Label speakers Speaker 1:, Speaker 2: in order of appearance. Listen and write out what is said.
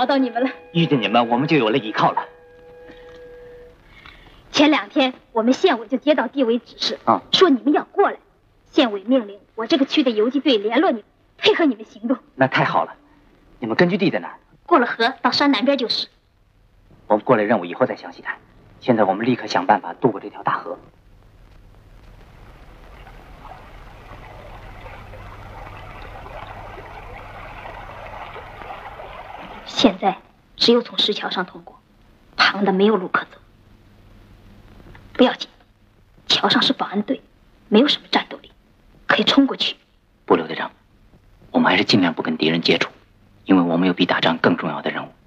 Speaker 1: 找到你们了。
Speaker 2: 遇见你们，我们就有了依靠了。
Speaker 1: 前2天，我们县委就接到地委指示，说你们要过来。县委命令我这个区的游击队联络你们，配合你们行动。
Speaker 2: 那太好了。你们根据地在哪儿？
Speaker 1: 过了河到山南边就是。
Speaker 2: 我们过来任务以后再详细谈。现在我们立刻想办法渡过这条大河。
Speaker 1: 现在只有从石桥上通过，旁的没有路可走。不要紧，桥上是保安队，没有什么战斗力，可以冲过去。
Speaker 2: 不，刘队长，我们还是尽量不跟敌人接触，因为我们有比打仗更重要的任务。